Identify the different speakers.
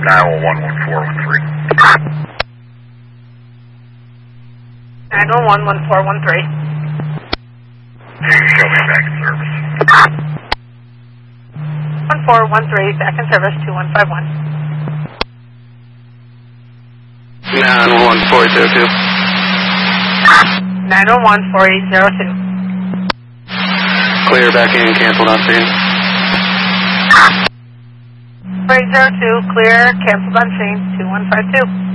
Speaker 1: 911-1413.
Speaker 2: Show me back in service.
Speaker 1: 1413, back in service, 2151.
Speaker 3: 911-4802.
Speaker 1: 911-4802.
Speaker 3: Clear back in, canceled on scene.
Speaker 1: 4802, clear, canceled on scene, 2152.